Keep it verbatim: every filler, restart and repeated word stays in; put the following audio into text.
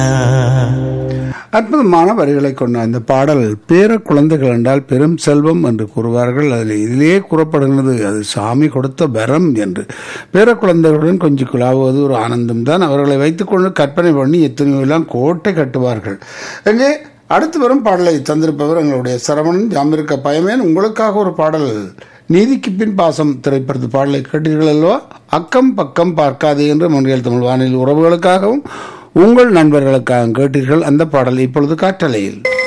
அற்புதமான வரிகளை கொண்ட அந்த பாடல் பேர குழந்தைகள் என்றால் பெரும் செல்வம் என்று கூறுவார்கள். அதில் இதிலேயே கூறப்படுகிறது அது சாமி கொடுத்த வரம் என்று. பேர குழந்தைகளுடன் கொஞ்சம் குழாவது ஒரு ஆனந்தம் தான். அவர்களை வைத்துக்கொண்டு கற்பனை பண்ணி எத்தனையோ எல்லாம் கோட்டை கட்டுவார்கள். எங்கே அடுத்து வரும் பாடலை தந்திருப்பவர் எங்களுடைய சரவணன். ஜாமிருக்க பயமேன் உங்களுக்காக ஒரு பாடல் நீதிக்கு பின் பாசம் திரைப்படத்து பாடலை கேட்டீர்கள் அல்லவா? அக்கம் பக்கம் பார்க்காதே என்று மொழிகள் தமிழ் வானில் உறவுகளுக்காகவும் உங்கள் நண்பர்களுக்காக கேட்டீர்கள். அந்த பாடல் இப்பொழுது காற்றலையில்.